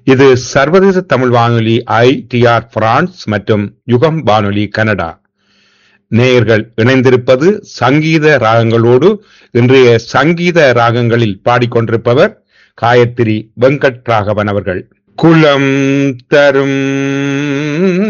இது சர்வதேச தமிழ் வானொலி ITR பிரான்ஸ் மற்றும் யுகம் வானொலி கனடா. நேயர்கள் இணைந்திருப்பது சங்கீத ராகங்களோடு. இன்றைய சங்கீத ராகங்களில் பாடிக்கொண்டிருப்பவர் காயத்ரி வெங்கட் ராகவன் அவர்கள். குலம் தரும்